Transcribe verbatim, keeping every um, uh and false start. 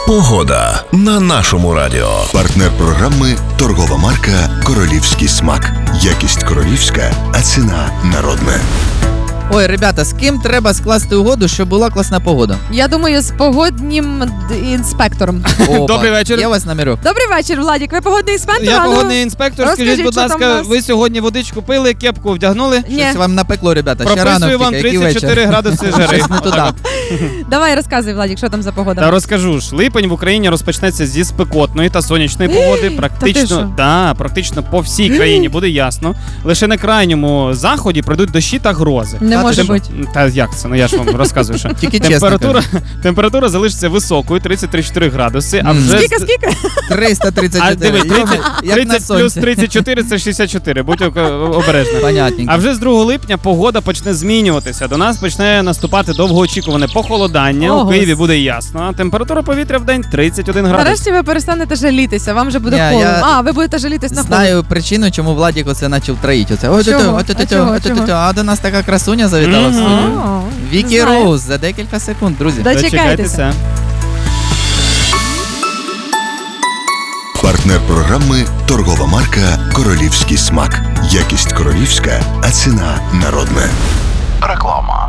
Погода на нашому радіо. Партнер програми – торгова марка «Королівський смак». Якість королівська, а ціна народна. Ой, ребята, з ким треба скласти угоду, щоб була класна погода? Я думаю, з погоднім д- інспектором. Опа, Добрий вечір. Я вас намірю. Добрий вечір, Владік. Ви погодний інспектор? Я А ну, погодний інспектор. розкажіть, Скажіть, будь що там у ласка, нас? ви сьогодні водичку пили, кепку вдягнули? Ні. Щось вам напекло, ребята, ще рано Прописую вам тільки, який тридцять чотири вечір? градуси жари. Щось не туди. Давай розказуй, Владік, що там за погода? Та розкажу ж, липень в Україні розпочнеться зі спекотної та сонячної погоди. Та ти Практично, що? да, практично по всій країні буде ясно. Лише на крайньому заході пройдуть дощі та грози. Не Та може ти бути. Та як це? Ну я ж вам розказую, що Тільки чесно температура, температура залишиться високою, тридцять три чотири градуси, а Мгм. вже Скільки, з- скільки? триста тридцять а чотири. диви, тридцять, Як на тридцять плюс сонці. тридцять чотири це шістдесят чотири. Будь обережні. Понятненько. А вже з другого липня погода почне змінюватися. До нас почне наступати довгоочікуване похолодання. О, У Києві гос. буде ясно. Температура повітря в день тридцять один градус. Нарешті ви перестанете жалітися, вам вже буде Ні, холодно. я А, ви будете жалітись на холод. Знаю причину, чому Владік оце почав троїть. Оце. Ой, Чого? тю-тю, ой, тю-тю, А чого? ой, тю-тю. Чого? А до нас така красуня завітала в Мгм. студію. О, Вікі знаю. Роуз за декілька секунд, друзі. Дочекайтеся. Партнер програми – торгова марка «Королівський смак». Якість королівська, а ціна народна. Реклама.